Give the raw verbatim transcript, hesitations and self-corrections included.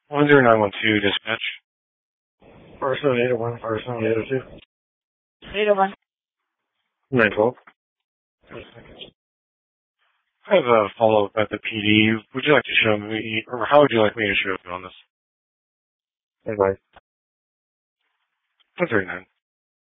one zero nine one two dispatch. Person eight oh one, person eight oh two. eight oh one. nine twelve. I have a follow-up at the P D. Would you like to show me, or how would you like me to show you on this? Anyway. one thirty-nine.